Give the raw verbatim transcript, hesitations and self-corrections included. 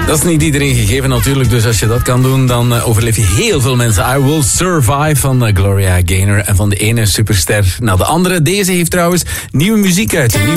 Dat is niet iedereen gegeven natuurlijk, dus als je dat kan doen, dan uh, overleef je heel veel mensen. I Will Survive van uh, Gloria Gaynor. En van de ene superster naar de andere. Deze heeft trouwens nieuwe muziek uit.